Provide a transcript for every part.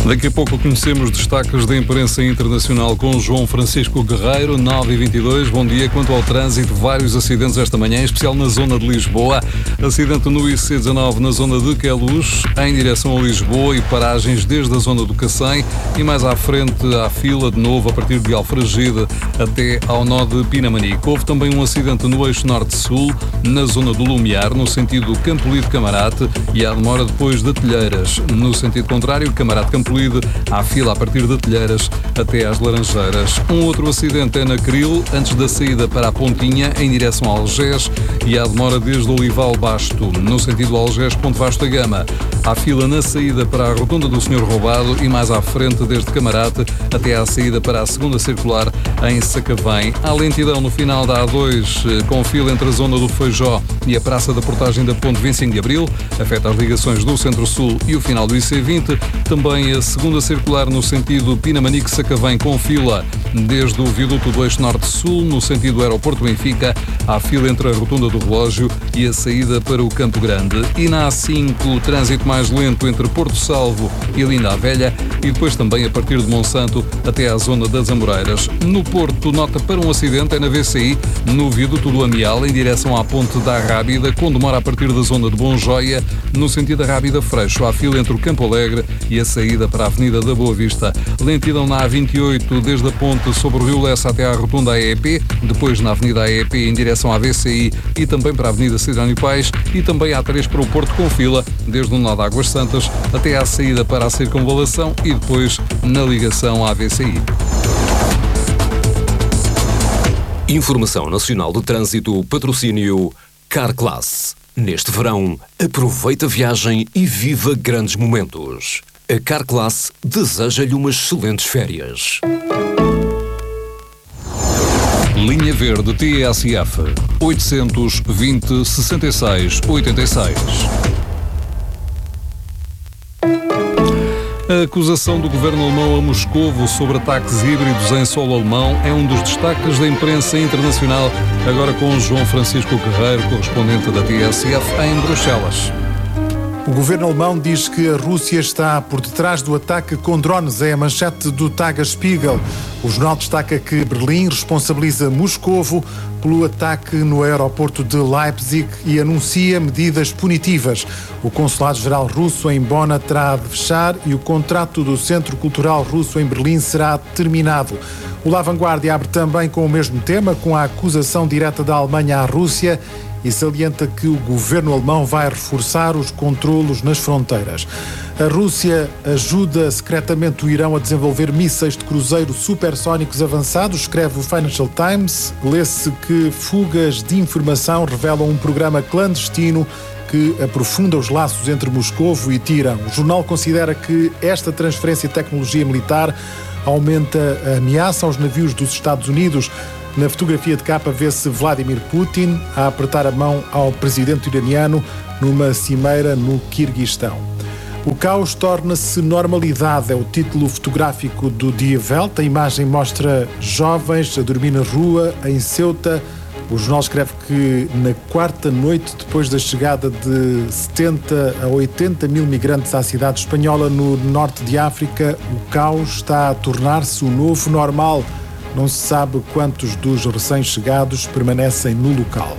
Daqui a pouco conhecemos destaques da imprensa internacional com João Francisco Guerreiro, 9h22. Bom dia. Quanto ao trânsito, vários acidentes esta manhã, em especial na zona de Lisboa. Acidente no IC19 na zona de Queluz, em direção a Lisboa, e paragens desde a zona do Cacém e mais à frente à fila de novo a partir de Alfragide até ao nó de Pinamanique. Houve também um acidente no eixo norte-sul, na zona do Lumiar, no sentido Campolide-Camarate, e há demora depois de Telheiras. No sentido contrário, Camarate-Campolide, há fila a partir de Telheiras até às Laranjeiras. Um outro acidente é na Cril, antes da saída para a Pontinha, em direção a Algés, e há demora desde Olival Basto, no sentido Algés-Ponte Vasta Gama. Há fila na saída para a Rotunda do Senhor Roubado e mais à frente desde Camarate até à saída para a segunda circular em Sacavém. Há lentidão no final da A2, com fila entre a zona do Feijó e a Praça da Portagem da Ponte 25 de Abril. Afeta as ligações do Centro-Sul e o final do IC20. Também a segunda circular no sentido Pinamanique-Sacavém com fila desde o viaduto do eixo norte-sul, no sentido Aeroporto Benfica. Há fila entre a Rotunda do Relógio e a saída para o Campo Grande. E na A5, trânsito mais lento entre Porto Salvo e Linda a Velha, e depois também a partir de Monsanto até à zona das Amoreiras. No Porto, nota para um acidente é na VCI, no viaduto do Amial, em direção à Ponte da Rábida, com demora a partir da zona de Bonjoia, no sentido da Rábida Freixo. Há fila entre o Campo Alegre e a saída para a Avenida da Boa Vista. Lentidão na A28, desde a ponte sobre o Rio Lessa até à rotunda AEP, depois na Avenida AEP em direção à VCI e também para a Avenida Cidrânio Paes, e também a A3 para o Porto com fila, desde o nó de Águas Santas até à saída para a Circunvalação e depois na ligação à VCI. Informação Nacional de Trânsito, patrocínio Carclass. Neste verão, aproveita a viagem e viva grandes momentos. A Carclass deseja-lhe umas excelentes férias. Linha Verde TSF 820 66 86. A acusação do governo alemão a Moscovo sobre ataques híbridos em solo alemão é um dos destaques da imprensa internacional, agora com João Francisco Guerreiro, correspondente da TSF em Bruxelas. O governo alemão diz que a Rússia está por detrás do ataque com drones. É a manchete do Tagesspiegel. O jornal destaca que Berlim responsabiliza Moscovo pelo ataque no aeroporto de Leipzig e anuncia medidas punitivas. O consulado-geral russo em Bonn terá de fechar e o contrato do Centro Cultural Russo em Berlim será terminado. O La Vanguardia abre também com o mesmo tema, com a acusação direta da Alemanha à Rússia, e salienta que o governo alemão vai reforçar os controlos nas fronteiras. A Rússia ajuda secretamente o Irão a desenvolver mísseis de cruzeiro supersónicos avançados, escreve o Financial Times. Lê-se que fugas de informação revelam um programa clandestino que aprofunda os laços entre Moscovo e Teherã. O jornal considera que esta transferência de tecnologia militar aumenta a ameaça aos navios dos Estados Unidos. Na fotografia de capa vê-se Vladimir Putin a apertar a mão ao presidente iraniano numa cimeira no Quirguistão. O caos torna-se normalidade, é o título fotográfico do Die Welt. A imagem mostra jovens a dormir na rua, em Ceuta. O jornal escreve que na quarta noite, depois da chegada de 70 a 80 mil migrantes à cidade espanhola no norte de África, o caos está a tornar-se o novo normal. Não se sabe quantos dos recém-chegados permanecem no local.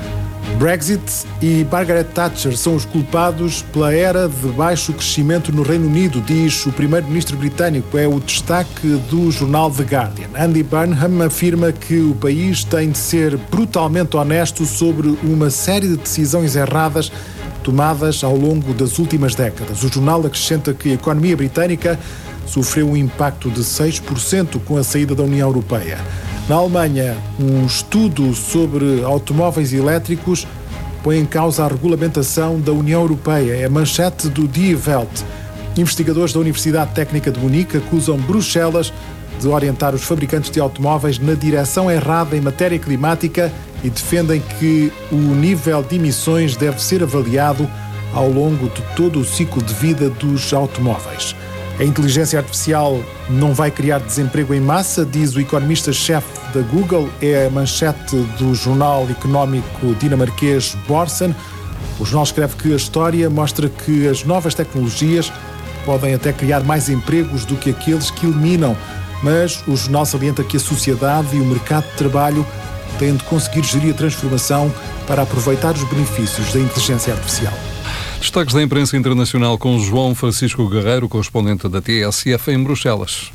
Brexit e Margaret Thatcher são os culpados pela era de baixo crescimento no Reino Unido, diz o primeiro-ministro britânico. É o destaque do jornal The Guardian. Andy Burnham afirma que o país tem de ser brutalmente honesto sobre uma série de decisões erradas tomadas ao longo das últimas décadas. O jornal acrescenta que a economia britânica sofreu um impacto de 6% com a saída da União Europeia. Na Alemanha, um estudo sobre automóveis elétricos põe em causa a regulamentação da União Europeia. É a manchete do Die Welt. Investigadores da Universidade Técnica de Munique acusam Bruxelas de orientar os fabricantes de automóveis na direção errada em matéria climática e defendem que o nível de emissões deve ser avaliado ao longo de todo o ciclo de vida dos automóveis. A inteligência artificial não vai criar desemprego em massa, diz o economista-chefe da Google. É a manchete do jornal económico dinamarquês Borsen. O jornal escreve que a história mostra que as novas tecnologias podem até criar mais empregos do que aqueles que eliminam, mas o jornal salienta que a sociedade e o mercado de trabalho têm de conseguir gerir a transformação para aproveitar os benefícios da inteligência artificial. Destaques da imprensa internacional com João Francisco Guerreiro, correspondente da TSF em Bruxelas.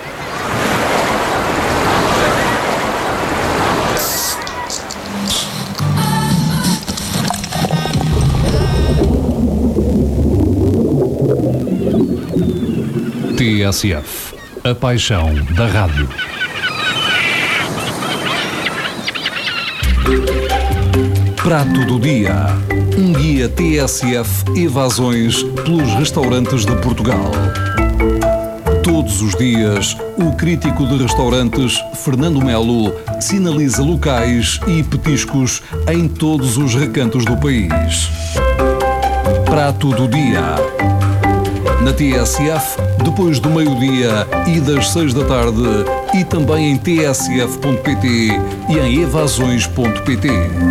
TSF, a paixão da rádio. Prato do dia. Um guia TSF evasões pelos restaurantes de Portugal. Todos os dias, o crítico de restaurantes Fernando Melo sinaliza locais e petiscos em todos os recantos do país. Prato do dia. Na TSF, depois do meio-dia e das 6 da tarde, e também em tsf.pt e em evasões.pt.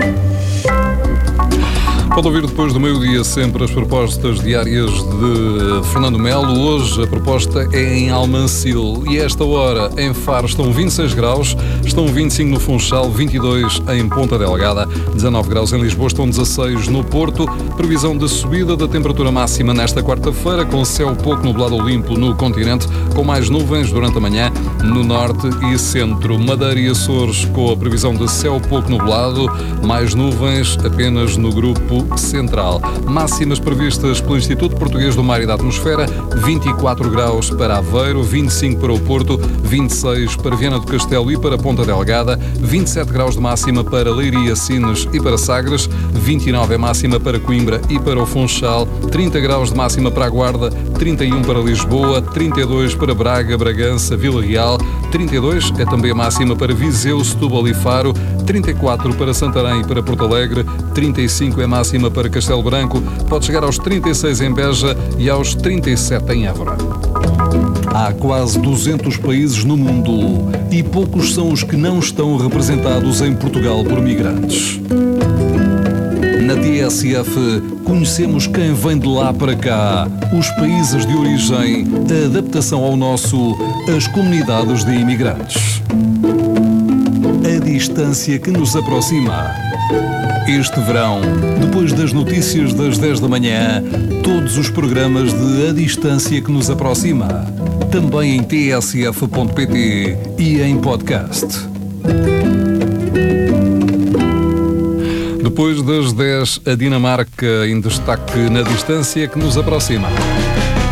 Pode ouvir depois do meio-dia sempre as propostas diárias de Fernando Melo. Hoje a proposta é em Almancil e a esta hora em Faro estão 26 graus, estão 25 no Funchal, 22 em Ponta Delgada, 19 graus em Lisboa, estão 16 no Porto. Previsão de subida da temperatura máxima nesta quarta-feira, com céu pouco nublado ou limpo no continente, com mais nuvens durante a manhã no norte e centro. Madeira e Açores com a previsão de céu pouco nublado, mais nuvens apenas no grupo central. Máximas previstas pelo Instituto Português do Mar e da Atmosfera: 24 graus para Aveiro, 25 para o Porto, 26 para Viana do Castelo e para Ponta Delgada, 27 graus de máxima para Leiria, Sines e para Sagres, 29 é máxima para Coimbra e para o Funchal, 30 graus de máxima para a Guarda, 31 para Lisboa, 32 para Braga, Bragança, Vila Real, 32 é também a máxima para Viseu, Setúbal e Faro, 34 para Santarém e para Porto Alegre, 35 é máxima para Castelo Branco, pode chegar aos 36 em Beja e aos 37 em Évora. Há quase 200 países no mundo e poucos são os que não estão representados em Portugal por migrantes. Na TSF, conhecemos quem vem de lá para cá, os países de origem, a adaptação ao nosso, as comunidades de imigrantes. A distância que nos aproxima. Este verão, depois das notícias das 10 da manhã, todos os programas de A Distância que nos aproxima. Também em tsf.pt e em podcast. Depois das 10, a Dinamarca em destaque na distância que nos aproxima.